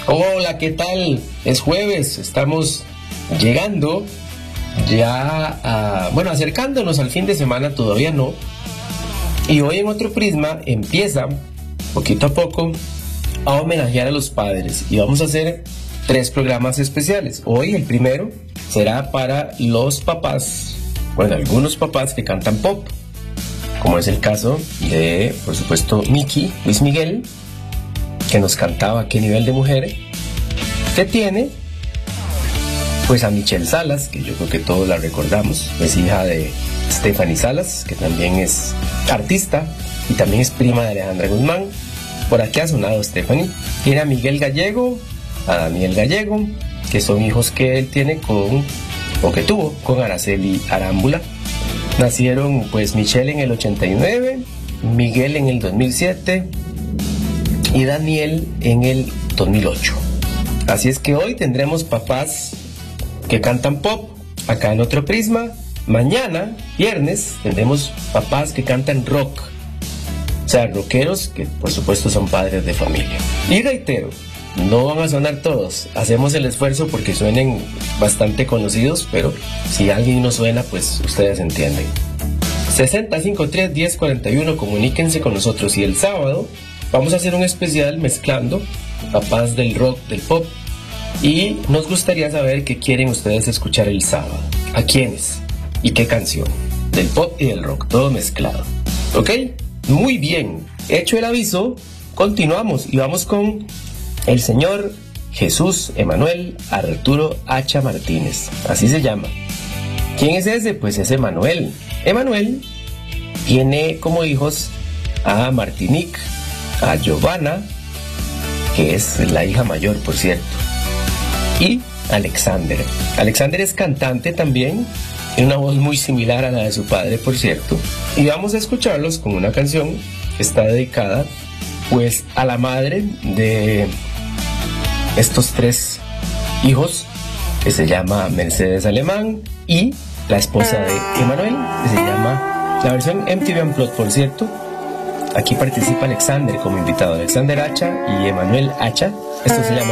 Hola, ¿qué tal? Es jueves, estamos llegando ya acercándonos al fin de semana, todavía no. Y hoy en otro prisma empieza, poquito a poco, a homenajear a los padres. Y vamos a hacer 3 programas especiales. Hoy el primero será para los papás, algunos papás que cantan pop, como es el caso de, por supuesto, Miki, Luis Miguel, que nos cantaba Qué nivel de mujer, que tiene pues a Michelle Salas, que yo creo que todos la recordamos, es hija de Stephanie Salas, que también es artista y también es prima de Alejandra Guzmán. Por aquí ha sonado Stephanie. Tiene a Miguel Gallego, a Daniel Gallego, que son hijos que él tiene que tuvo con Araceli Arámbula. Nacieron pues Michelle en el 89, Miguel en el 2007 y Daniel en el 2008. Así es que hoy tendremos papás que cantan pop acá en otro prisma. Mañana, viernes, tendremos papás que cantan rock, o sea, rockeros que por supuesto son padres de familia. Y reitero, no van a sonar todos, hacemos el esfuerzo porque suenen bastante conocidos, pero si alguien no suena, pues ustedes entienden. 6053-1041, comuníquense con nosotros. Y el sábado vamos a hacer un especial mezclando papás del rock, del pop, y nos gustaría saber qué quieren ustedes escuchar el sábado, a quiénes y qué canción, del pop y del rock, todo mezclado. ¿Ok? Muy bien, hecho el aviso, continuamos y vamos con el señor Jesús Emanuel Arturo Hacha Martínez, así se llama. ¿Quién es ese? Pues es Emanuel. Emanuel tiene como hijos a Martinique, a Giovanna, que es la hija mayor, por cierto, y Alexander. Alexander es cantante también, tiene una voz muy similar a la de su padre, por cierto. Y vamos a escucharlos con una canción que está dedicada pues a la madre de estos 3 hijos, que se llama Mercedes Alemán, y la esposa de Emanuel, que se llama, la versión MTV Unplugged, por cierto. Aquí participa Alexander como invitado, Alexander Hacha y Emanuel Hacha. Esto se llama